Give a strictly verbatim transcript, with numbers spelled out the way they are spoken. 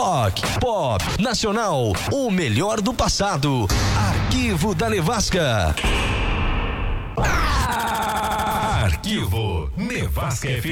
rock, pop, nacional, o melhor do passado. Arquivo da Nevasca. Arquivo Nevasca F M.